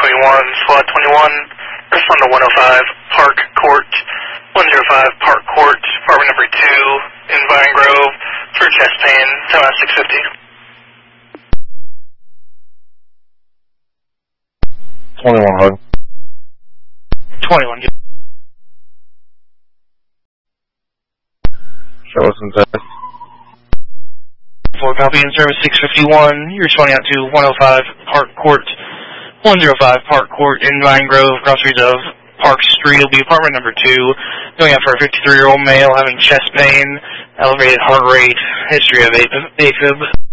Squad 21, respond to 105 Park Court, 105 Park Court, apartment number 2 in Vine Grove for chest pain, 650. 21, hug. 21, get Show us some text. 4 copy in service 651. You're responding out to 105 Park Court, 105 Park Court in Vine Grove, cross streets of Park Street. Will be apartment number 2. Going out for a 53-year-old male having chest pain, elevated heart rate, history of AFib.